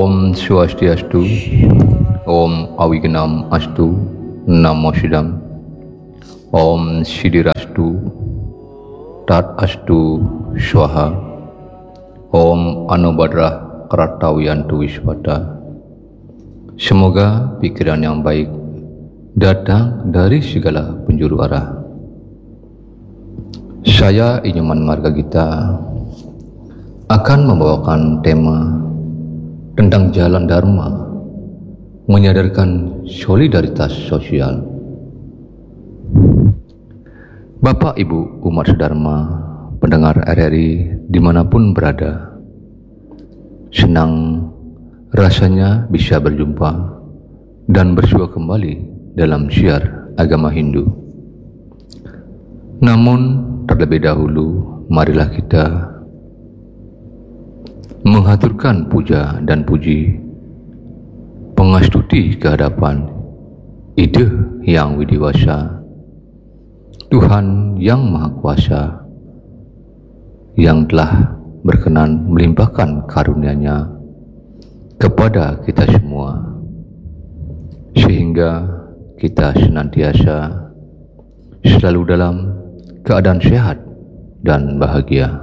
Om Swastiastu, Om Awignam Astu, Namo Siddham, Om Siddhirastu, Tat Astu Swaha, Om Anubadrah Kratawiyantu Wiswata. Semoga pikiran yang baik datang dari segala penjuru arah. Saya Inyuman Marga Gita akan membawakan tema tentang jalan Dharma, menyadarkan solidaritas sosial. Bapak Ibu umat sedharma, pendengar RRI dimanapun berada, senang rasanya bisa berjumpa dan bersua kembali dalam siar agama Hindu. Namun terlebih dahulu, marilah kita menghaturkan puja dan puji, pengastuti kehadapan Ide yang widiwasa, Tuhan yang Maha Kuasa, yang telah berkenan melimpahkan karunia-Nya kepada kita semua, sehingga kita senantiasa selalu dalam keadaan sehat dan bahagia.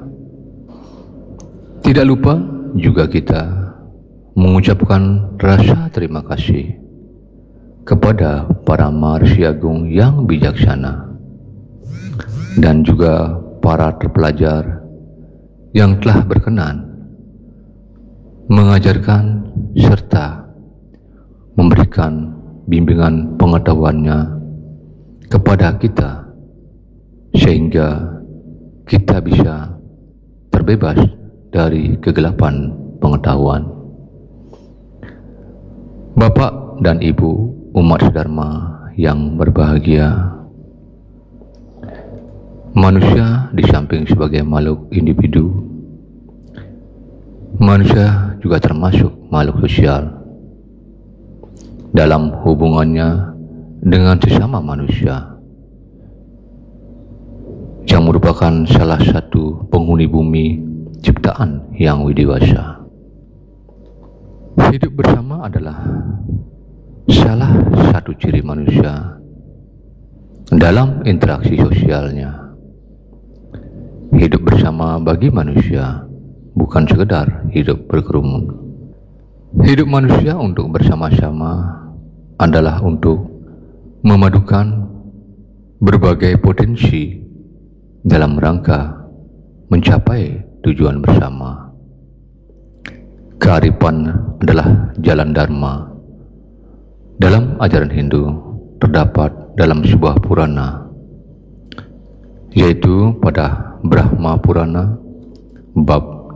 Tidak lupa juga kita mengucapkan rasa terima kasih kepada para Maharsi Agung yang bijaksana dan juga para terpelajar yang telah berkenan mengajarkan serta memberikan bimbingan pengetahuannya kepada kita, sehingga kita bisa terbebas dari kegelapan pengetahuan. Bapak dan Ibu umat sedharma yang berbahagia, manusia di samping sebagai makhluk individu, manusia juga termasuk makhluk sosial. Dalam hubungannya dengan sesama manusia, yang merupakan salah satu penghuni bumi ciptaan yang widiwasa. Hidup bersama adalah salah satu ciri manusia dalam interaksi sosialnya. Hidup bersama bagi manusia bukan sekedar hidup berkerumun. Hidup manusia untuk bersama-sama adalah untuk memadukan berbagai potensi dalam rangka mencapai tujuan bersama. Kearifan adalah jalan Dharma. Dalam ajaran Hindu terdapat dalam sebuah Purana, yaitu pada Brahma Purana bab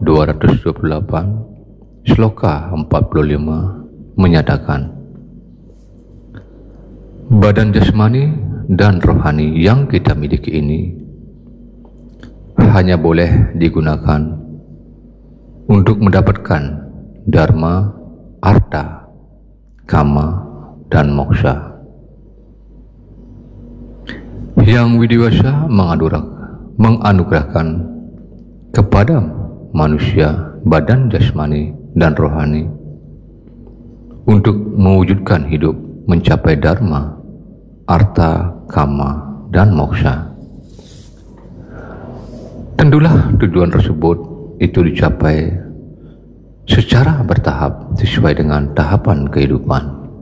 228 sloka 45 menyatakan, badan jasmani dan rohani yang kita miliki ini hanya boleh digunakan untuk mendapatkan dharma, artha, kama, dan moksha. Yang widiwasa menganugerahkan kepada manusia badan jasmani dan rohani untuk mewujudkan hidup mencapai dharma, artha, kama, dan moksha. Tentulah tujuan tersebut itu dicapai secara bertahap sesuai dengan tahapan kehidupan,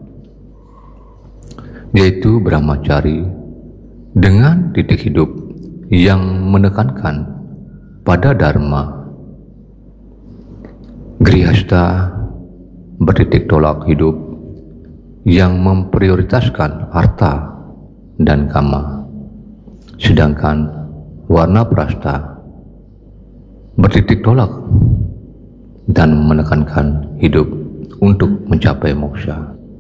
yaitu brahmacari dengan titik hidup yang menekankan pada dharma, grihasta bertitik tolak hidup yang memprioritaskan harta dan kama, sedangkan warna prasta bertitik tolak dan menekankan hidup untuk mencapai moksha.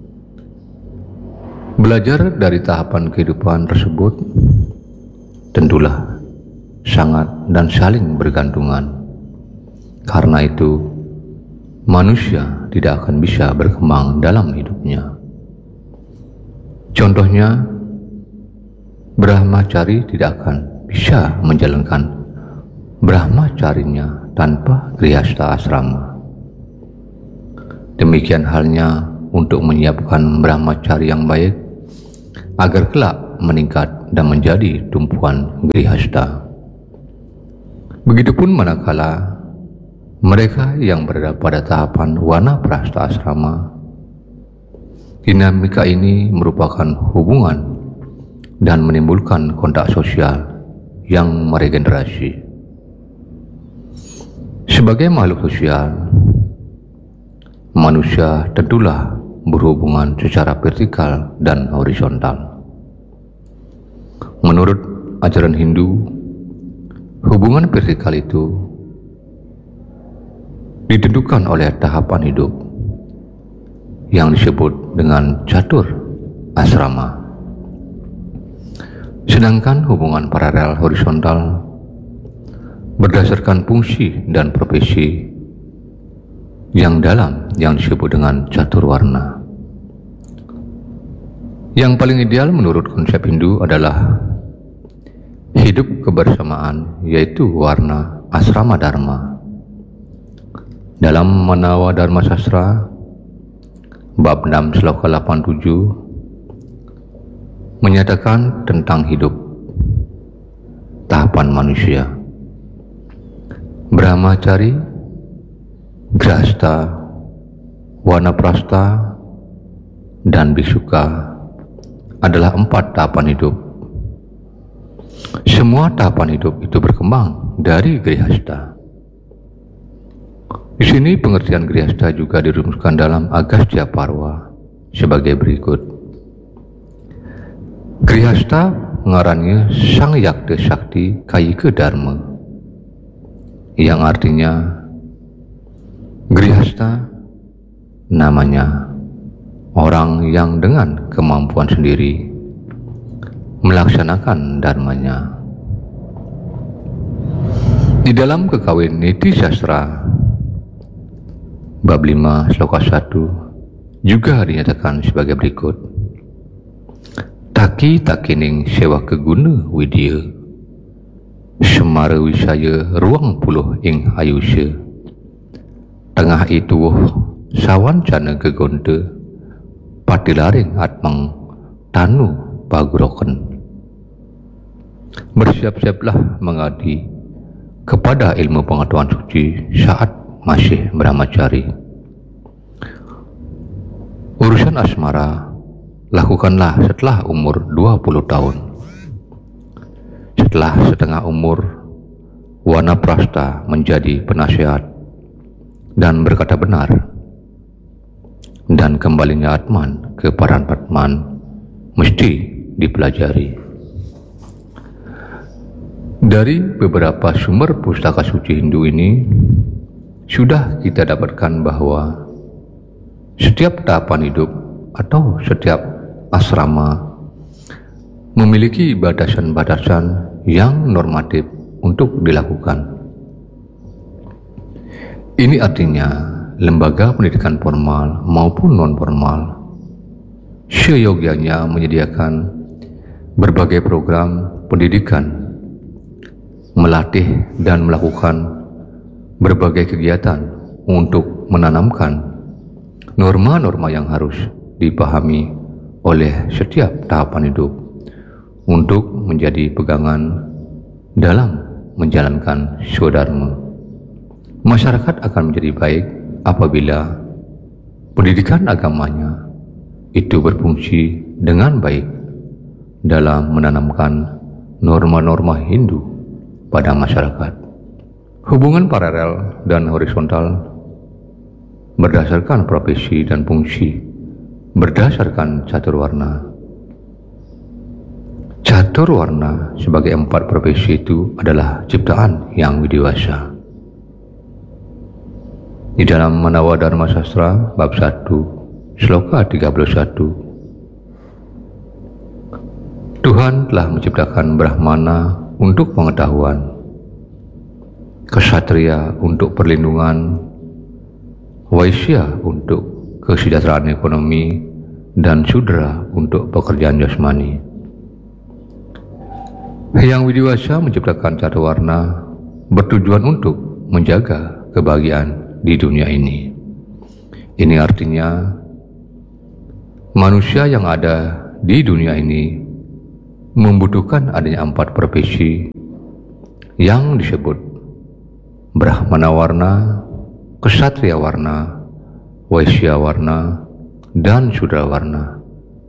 Belajar dari tahapan kehidupan tersebut tentulah sangat dan saling bergantungan. Karena itu, manusia tidak akan bisa berkembang dalam hidupnya. Contohnya, brahmacari tidak akan bisa menjalankan brahmacarinya tanpa grihasta asrama. Demikian halnya untuk menyiapkan brahmacari yang baik agar kelak meningkat dan menjadi tumpuan grihasta. Begitupun manakala mereka yang berada pada tahapan wanaprastha asrama, dinamika ini merupakan hubungan dan menimbulkan kontak sosial yang meregenerasi. Sebagai makhluk sosial, manusia tentulah berhubungan secara vertikal dan horizontal. Menurut ajaran Hindu, hubungan vertikal itu ditentukan oleh tahapan hidup yang disebut dengan catur asrama. Sedangkan hubungan paralel horizontal berdasarkan fungsi dan profesi yang dalam yang disebut dengan catur warna. Yang paling ideal menurut konsep Hindu adalah hidup kebersamaan, yaitu warna asrama dharma. Dalam Manawa Dharma Sastra bab 6 sloka 87 menyatakan tentang hidup tahapan manusia. Brahmacari, grihasta, wanaprastha, dan biksuka adalah 4 tahapan hidup. Semua tahapan hidup itu berkembang dari grihasta. Di sini pengertian grihasta juga dirumuskan dalam Agastya Parva sebagai berikut. Grihasta pengarangnya Sang Yakta Sakti Kayika Dharma, yang artinya grihasta namanya orang yang dengan kemampuan sendiri melaksanakan dharmanya. Di dalam Kekawin Niti Sastra bab 5 sloka 1 juga dinyatakan sebagai berikut. Taki takining sewa keguna widya, semara wisaya ruang puluh ing ayusya, tengah itu sawancana gegonte, patilaring atmang tanu paguroken. Bersiap-siaplah mengabdi kepada ilmu pengetahuan suci saat masih brahmacari. Urusan asmara lakukanlah setelah umur 20 tahun. Setelah setengah umur, wanaprastha menjadi penasihat dan berkata benar, dan kembalinya Atman ke Paranpatman mesti dipelajari. Dari beberapa sumber pustaka suci Hindu ini sudah kita dapatkan bahwa setiap tahapan hidup atau setiap asrama memiliki batasan-batasan yang normatif untuk dilakukan. Ini artinya lembaga pendidikan formal maupun non-formal seyogyanya menyediakan berbagai program pendidikan, melatih dan melakukan berbagai kegiatan untuk menanamkan norma-norma yang harus dipahami oleh setiap tahapan hidup untuk menjadi pegangan dalam menjalankan swadharma. Masyarakat akan menjadi baik apabila pendidikan agamanya itu berfungsi dengan baik dalam menanamkan norma-norma Hindu pada masyarakat. Hubungan paralel dan horizontal berdasarkan profesi dan fungsi, berdasarkan catur warna. Catur warna sebagai 4 profesi itu adalah ciptaan yang widiwasa. Di dalam Manawa Dharma Sastra bab 1 sloka 31, Tuhan telah menciptakan Brahmana untuk pengetahuan, Ksatria untuk perlindungan, Waisya untuk kesejahteraan ekonomi, dan Sudra untuk pekerjaan jasmani. Yang widiwasa menciptakan catur warna bertujuan untuk menjaga kebahagiaan di dunia ini. Ini artinya manusia yang ada di dunia ini membutuhkan adanya 4 profesi yang disebut Brahmana warna, Ksatria warna, Waisya warna, dan Sudra warna.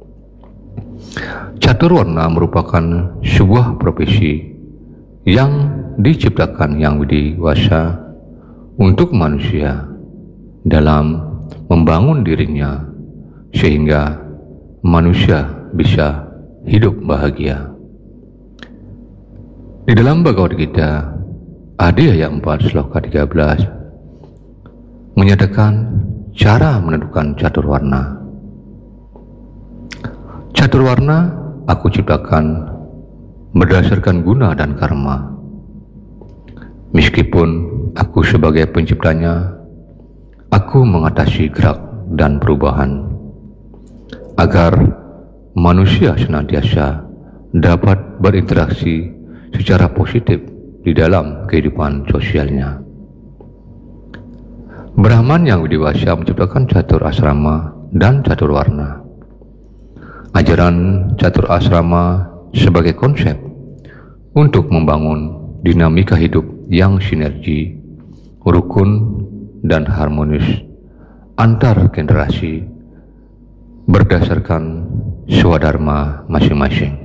Caturwarna merupakan sebuah profesi yang diciptakan Yang Widi Wasa untuk manusia dalam membangun dirinya sehingga manusia bisa hidup bahagia. Di dalam Bhagavad Gita Adhyaya 4 Sloka 13 menyatakan cara menentukan caturwarna. Caturwarna aku ciptakan berdasarkan guna dan karma. Meskipun aku sebagai penciptanya, aku mengatasi gerak dan perubahan agar manusia senantiasa dapat berinteraksi secara positif di dalam kehidupan sosialnya. Brahman Yang Widi Wasa menciptakan catur asrama dan catur warna. Ajaran catur asrama sebagai konsep untuk membangun dinamika hidup yang sinergi, rukun, dan harmonis antar generasi berdasarkan swadharma masing-masing.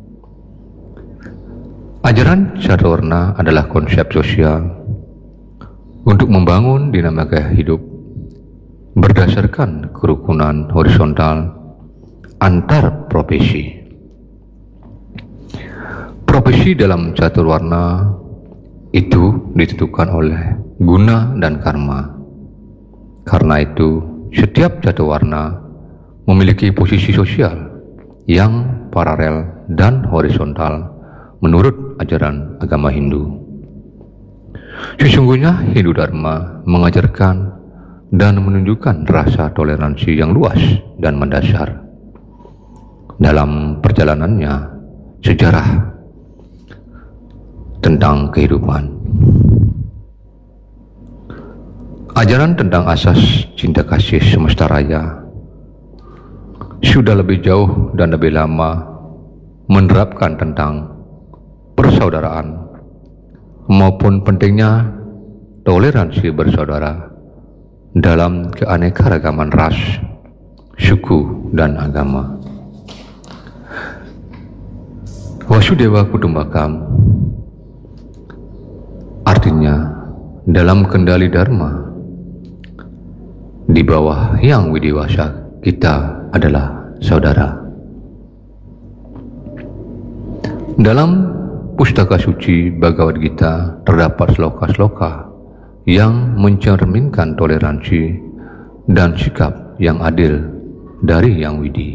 Ajaran caturwarna adalah konsep sosial untuk membangun dinamika hidup berdasarkan kerukunan horizontal antar profesi. Profesi dalam caturwarna itu ditentukan oleh guna dan karma. Karena itu, setiap caturwarna memiliki posisi sosial yang paralel dan horizontal menurut ajaran agama Hindu. Sesungguhnya Hindu Dharma mengajarkan dan menunjukkan rasa toleransi yang luas dan mendasar. Dalam perjalanannya, sejarah tentang kehidupan. Ajaran tentang asas cinta kasih semesta raya sudah lebih jauh dan lebih lama menerapkan tentang persaudaraan maupun pentingnya toleransi bersaudara dalam keanekaragaman ras, suku, dan agama. Vasudeva Kutumbakam artinya dalam kendali dharma di bawah Yang Widi Wasa kita adalah saudara. Dalam pustaka suci Bhagavad Gita terdapat sloka-sloka yang mencerminkan toleransi dan sikap yang adil dari Yang Widi.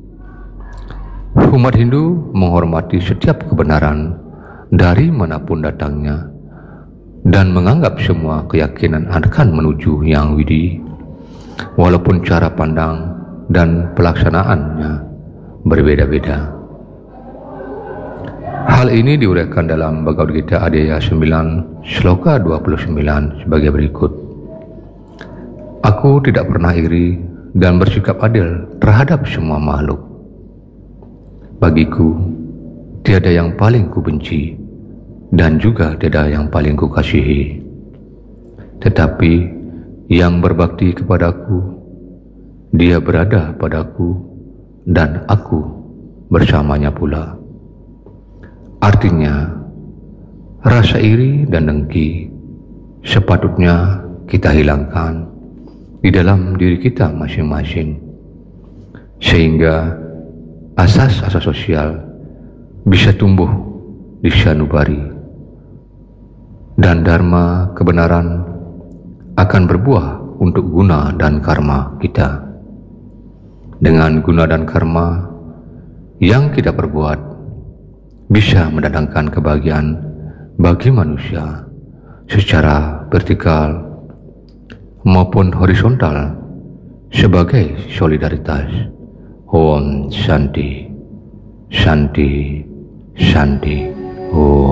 Umat Hindu menghormati setiap kebenaran dari manapun datangnya dan menganggap semua keyakinan akan menuju Yang Widi, walaupun cara pandang dan pelaksanaannya berbeda-beda. Hal ini diuraikan dalam Bhagavad Gita Adhyaya 9 Sloka 29 sebagai berikut. Aku tidak pernah iri dan bersikap adil terhadap semua makhluk. Bagiku, tiada yang paling kubenci dan juga tiada yang paling kukasihi. Tetapi yang berbakti kepadaku, dia berada padaku dan aku bersamanya pula. Artinya, rasa iri dan dengki sepatutnya kita hilangkan di dalam diri kita masing-masing, sehingga asas-asas sosial bisa tumbuh di sanubari, dan dharma kebenaran akan berbuah untuk guna dan karma kita. Dengan guna dan karma yang kita perbuat bisa mendatangkan kebahagiaan bagi manusia secara vertikal maupun horizontal sebagai solidaritas. Om Shanti, Shanti, Shanti. Om.